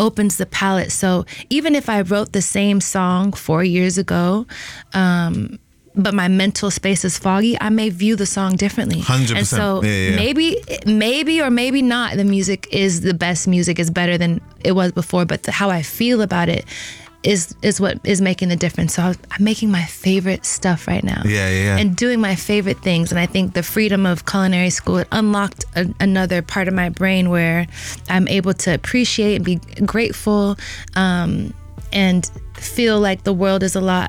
opens the palette. So even if I wrote the same song 4 years ago, but my mental space is foggy, I may view the song differently. 100%. And so maybe or maybe not, the music is the best music, is better than it was before, but how I feel about it is what is making the difference. So I'm making my favorite stuff right now. And doing my favorite things. And I think the freedom of culinary school, it unlocked another part of my brain where I'm able to appreciate and be grateful, and feel like the world is a lot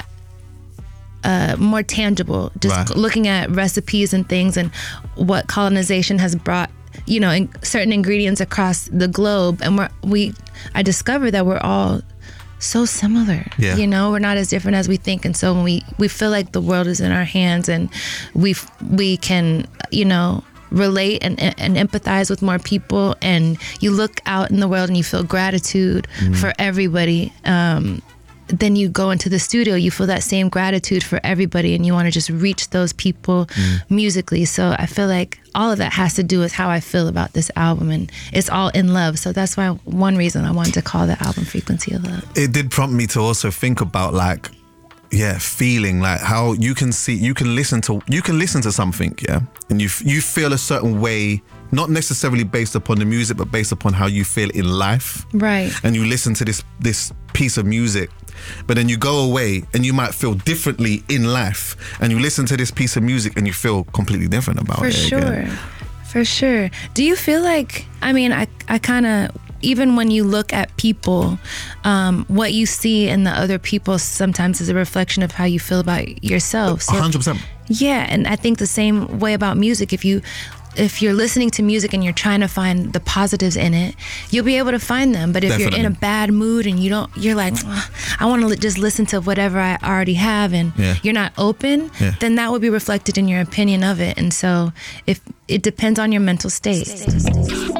more tangible, just looking at recipes and things and what colonization has brought, in certain ingredients across the globe. And I discovered that we're all so similar. We're not as different as we think. And so when we feel like the world is in our hands and we can, relate and empathize with more people, and you look out in the world and you feel gratitude for everybody, then you go into the studio, you feel that same gratitude for everybody, and you want to just reach those people musically. So I feel like all of that has to do with how I feel about this album, and it's all in love. So that's why one reason I wanted to call the album Frequency of Love. It did prompt me to also think about feeling, like how you can listen to something, and you feel a certain way, not necessarily based upon the music, but based upon how you feel in life. Right. And you listen to this piece of music, but then you go away and you might feel differently in life, and you listen to this piece of music and you feel completely different about it. For sure. Do you feel like, I kind of, even when you look at people, what you see in the other people sometimes is a reflection of how you feel about yourself. So, 100%. Yeah, and I think the same way about music. If you're listening to music and you're trying to find the positives in it, you'll be able to find them. But if you're in a bad mood and you're like, I want to just listen to whatever I already have, and you're not open, then that would be reflected in your opinion of it. And so if it depends on your mental state.